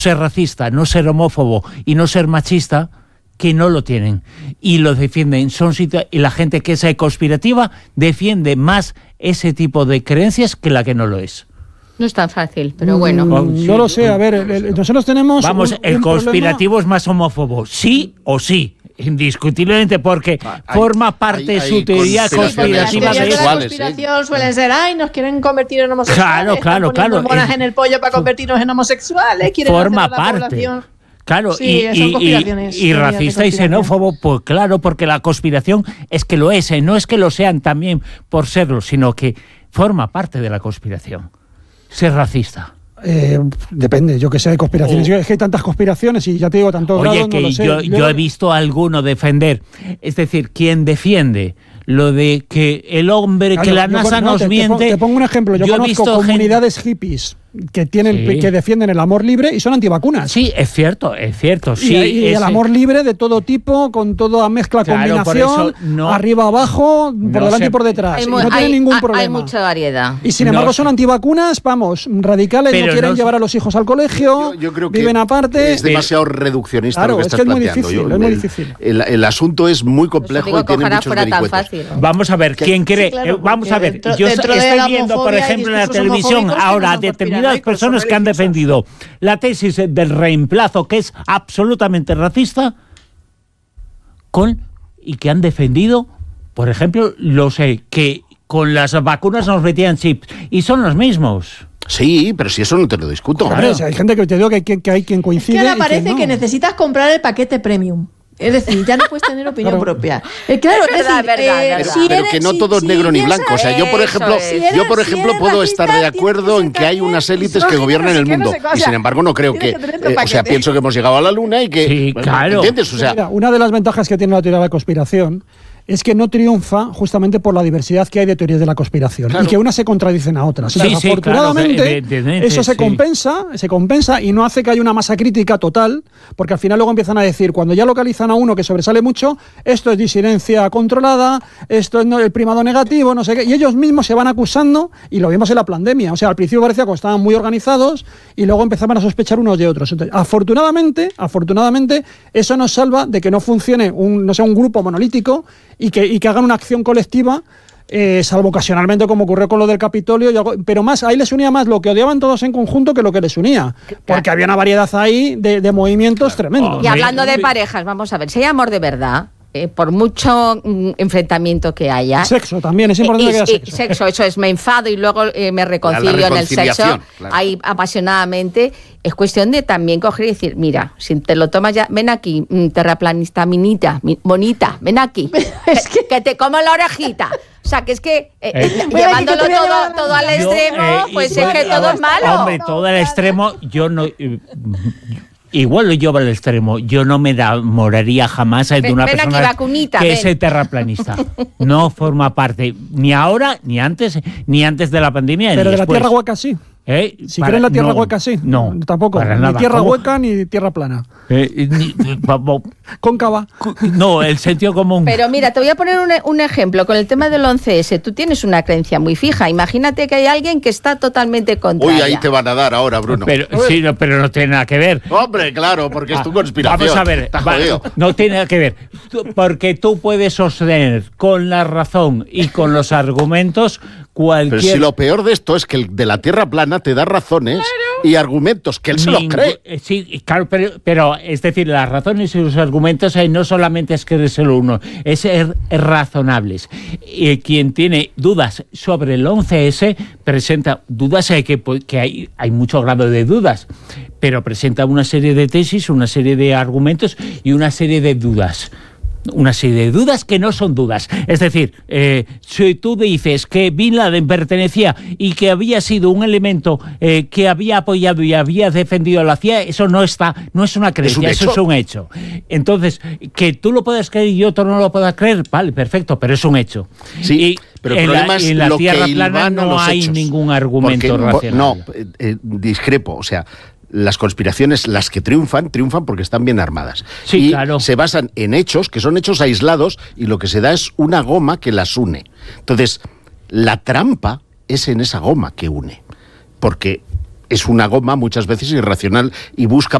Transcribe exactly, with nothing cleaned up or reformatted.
ser racista, no ser homófobo y no ser machista, que no lo tienen y lo defienden. Son situ- y la gente que es conspirativa defiende más ese tipo de creencias que la que no lo es. No es tan fácil, pero bueno. Mm, no lo sé, a ver, el, el, nosotros tenemos... Vamos, un, el un conspirativo problema... es más homófobo, sí o sí. Indiscutiblemente, porque ah, hay, forma parte hay, de su hay teoría conspirativa de de eso. La conspiración ¿eh? suelen ser, ay, nos quieren convertir en homosexuales. Claro, claro, claro. Hormonas en el pollo para convertirnos en homosexuales. Quieren forma hacer a la parte. Población. Claro, sí, y, son y, conspiraciones, y, y racista y xenófobo, pues claro, porque la conspiración es que lo es, ¿eh? No es que lo sean también por serlo, sino que forma parte de la conspiración. Ser racista. Eh, depende, yo que sé, de conspiraciones. Oh. Es que hay tantas conspiraciones y ya te digo, tantos Oye, grados, que no lo sé. yo, yo he visto a alguno defender, es decir, quien defiende lo de que el hombre, Claro, que la yo, NASA no, nos te, miente... Te pongo, te pongo un ejemplo, yo, yo he conozco visto comunidades gente... hippies que tienen sí. que defienden el amor libre y son antivacunas. Sí, es cierto, es cierto. Sí, y, y ese... el amor libre de todo tipo, con toda mezcla, claro, combinación, no, arriba, abajo, por no delante se... y por detrás. Hay, y no hay, tiene ningún hay, problema. Hay mucha variedad. Y sin embargo no son sé. antivacunas, vamos, radicales, Pero no quieren no llevar a los hijos al colegio, yo, yo creo que viven aparte. es demasiado reduccionista claro, lo que es estás que es muy planteando. difícil, yo, es muy el, difícil. El, el asunto es muy complejo digo y tiene ojalá muchos fuera tan vericuetos. fácil. Vamos a ver, ¿quién cree? Sí, claro, eh, vamos a ver, dentro, yo dentro estoy de viendo, por ejemplo, en la televisión ahora a determinadas personas que han defendido la tesis del reemplazo, que es absolutamente racista, con y que han defendido, por ejemplo, lo sé, que con las vacunas nos metían chips, y son los mismos. Sí, pero si eso no te lo discuto. Claro, o sea, hay gente que te digo que hay, que, que hay quien coincide. Es que ahora y parece quien no. que necesitas comprar el paquete premium. Es decir, ya no puedes tener opinión Claro. propia. Eh, claro, Es verdad, decir, verdad, eh, verdad. si Pero eres- que no si- todo es si negro ni piensas- blanco. O sea, yo por Eso ejemplo, es. Si eres- yo por si ejemplo eres puedo racista, estar de tienes acuerdo que en que ser hay también unas élites que misógino, gobiernan no sé el qué, no mundo. sé qué, o Y sea, sin embargo no creo que, tienes que tener tu eh, o sea, paquete. pienso que hemos llegado a la luna y que, Sí, claro. ¿entiendes? O sea, Mira, una de las ventajas que tiene la teoría de la conspiración es que no triunfa justamente por la diversidad que hay de teorías de la conspiración Claro. y que unas se contradicen a otras. Sí, Entonces, sí, afortunadamente, claro, evidentemente, eso se sí. compensa, se compensa y no hace que haya una masa crítica total, porque al final luego empiezan a decir, cuando ya localizan a uno que sobresale mucho, esto es disidencia controlada, esto es no, el primado negativo, no sé qué, y ellos mismos se van acusando, y lo vimos en la pandemia. O sea, al principio parecía que estaban muy organizados y luego empezaban a sospechar unos de otros. Entonces, afortunadamente, afortunadamente, eso nos salva de que no funcione un, no sea un grupo monolítico y que, y que hagan una acción colectiva, eh, salvo ocasionalmente como ocurrió con lo del Capitolio, y algo, pero más ahí les unía más lo que odiaban todos en conjunto que lo que les unía, porque había una variedad ahí de, de movimientos tremendos. Y hablando de parejas, vamos a ver, si hay amor de verdad, eh, por mucho mm, enfrentamiento que haya... Sexo también, es importante eh, que haya eh, sexo. sexo, eso es, me enfado y luego eh, me reconcilio La en el sexo, reconciliación, claro. ahí apasionadamente. Es cuestión de también coger y decir, mira, si te lo tomas ya, ven aquí, mm, terraplanista minita, mi, bonita, ven aquí, Es que, que te como la orejita. O sea, que es que eh, Eh. eh, Voy a llevándolo decir que te voy a todo, llevar a la todo al misa. Yo, extremo, eh, pues y- es que bueno, todo es malo. Hombre, todo al extremo, yo no... eh, Igual lo llevo al extremo. Yo no me enamoraría jamás de Ven- una ven aquí, persona vacunita, que ven. es terraplanista. No forma parte, ni ahora, ni antes, ni antes de la pandemia. Pero ni de la después. tierra hueca sí. ¿Eh? Si Para- creen la tierra no, hueca sí. No, Tampoco. para Ni nada. tierra ¿Cómo? hueca ni tierra plana. Eh, ni- vamos, Cóncava. no, el sentido común. Pero mira, te voy a poner un, un ejemplo con el tema del once ese. Tú tienes una creencia muy fija. Imagínate que hay alguien que está totalmente contraria. uy, ahí te van a dar ahora, Bruno. Pero, sí, no, pero no tiene nada que ver. Hombre, claro, porque es tu Ah, conspiración. Vamos a ver, Está va- jodido. no tiene nada que ver. Tú- Porque tú puedes sostener con la razón y con los argumentos cualquier... Pero si lo peor de esto es que el de la Tierra plana te da razones y argumentos que él se los Ningú- cree. eh, Sí, claro, pero, pero es decir, las razones y los argumentos eh, no solamente es creérselo uno, es ser razonables. Y quien tiene dudas sobre el once ese presenta dudas, eh, que, pu- que hay, hay mucho grado de dudas, pero presenta una serie de tesis, una serie de argumentos y una serie de dudas. Una serie de dudas que no son dudas. Es decir, eh, si tú dices que Bin Laden pertenecía y que había sido un elemento eh, que había apoyado y había defendido a la C I A, eso no está, no es una creencia, ¿Es un eso hecho? es un hecho. Entonces, que tú lo puedas creer y otro no lo pueda creer, vale, perfecto, pero es un hecho. Sí, y pero el en problema la, es en la lo Tierra que plana hilvana no los hay hechos. ningún argumento Porque, po- racional. No, eh, eh, discrepo. O sea, las conspiraciones, las que triunfan, triunfan porque están bien armadas. Sí, y claro. se basan en hechos, que son hechos aislados, y lo que se da es una goma que las une. Entonces, la trampa es en esa goma que une. Porque es una goma muchas veces irracional y busca